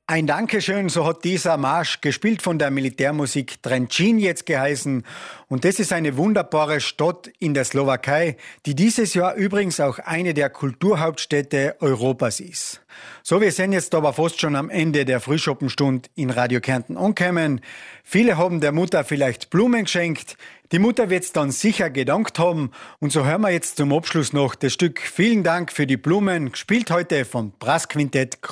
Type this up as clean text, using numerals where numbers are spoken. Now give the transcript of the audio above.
Ein Dankeschön, so hat dieser Marsch, gespielt von der Militärmusik Trenčín jetzt geheißen. Und das ist eine wunderbare Stadt in der Slowakei, die dieses Jahr übrigens auch eine der Kulturhauptstädte Europas ist. So, wir sind jetzt aber fast schon am Ende der Frühschoppenstunde in Radio Kärnten angekommen. Viele haben der Mutter vielleicht Blumen geschenkt. Die Mutter wird's dann sicher gedankt haben. Und so hören wir jetzt zum Abschluss noch das Stück Vielen Dank für die Blumen, gespielt heute vom Brassquintett